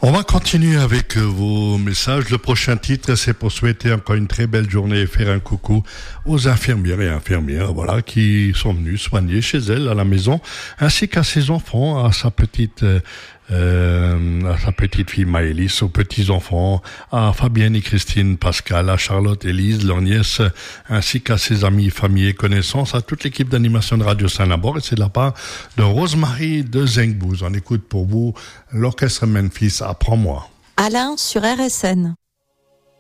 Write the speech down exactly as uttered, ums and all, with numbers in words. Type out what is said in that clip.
On va continuer avec vos messages. Le prochain titre, c'est pour souhaiter encore une très belle journée et faire un coucou aux infirmières et infirmières, voilà, qui sont venus soigner chez elles à la maison, ainsi qu'à ses enfants, à sa petite, euh, à sa petite fille Maëlys, aux petits enfants, à Fabienne et Christine, Pascal, à Charlotte, Élise, leur nièce, ainsi qu'à ses amis, familles et connaissances, à toute l'équipe d'animation de Radio Saint-Labor. Et c'est de la part de Rosemary de Zengbouz. On écoute pour vous l'orchestre Memphis. Apprends-moi. Alain sur R S N.